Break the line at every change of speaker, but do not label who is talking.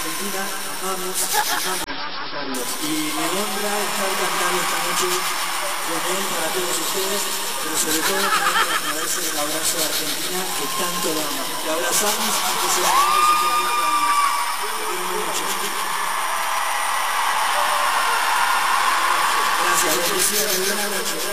Argentina, amamos, Carlos. Y me honra estar cantando esta noche con él para todos ustedes, pero sobre todo me honra agradecer el abrazo de Argentina que tanto lo ama. Te abrazamos y que se agradece por 20 años. Te quiero mucho. Gracias, bendiciones, buenas noches.